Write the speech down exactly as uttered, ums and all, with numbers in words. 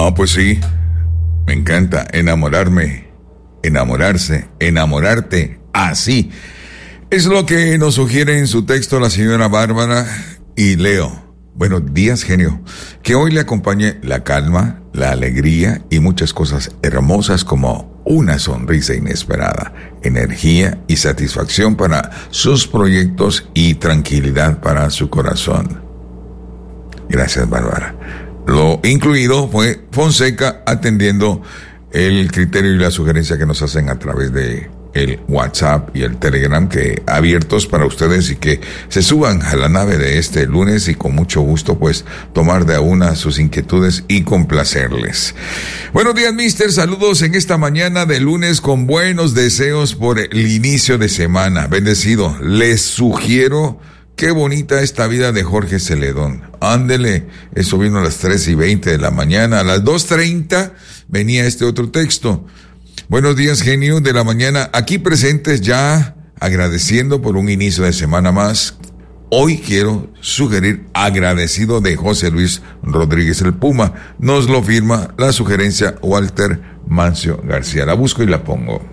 Ah, pues sí, me encanta enamorarme, enamorarse, enamorarte, así. Es lo que nos sugiere en su texto la señora Bárbara y Leo. Buenos días, genio. Que hoy le acompañe la calma, la alegría y muchas cosas hermosas como una sonrisa inesperada, energía y satisfacción para sus proyectos y tranquilidad para su corazón. Gracias, Bárbara. Lo incluido fue Fonseca atendiendo el criterio y la sugerencia que nos hacen a través de el WhatsApp y el Telegram, que abiertos para ustedes y que se suban a la nave de este lunes y con mucho gusto pues tomar de a una sus inquietudes y complacerles. Buenos días, mister, saludos en esta mañana de lunes con buenos deseos por el inicio de semana. Bendecido, les sugiero qué bonita esta vida de Jorge Celedón. Ándele, eso vino a las tres y veinte de la mañana, a las dos treinta venía este otro texto. Buenos días, genio de la mañana, aquí presentes ya agradeciendo por un inicio de semana más. Hoy quiero sugerir agradecido de José Luis Rodríguez el Puma. Nos lo firma la sugerencia Walter Mancio García. La busco y la pongo.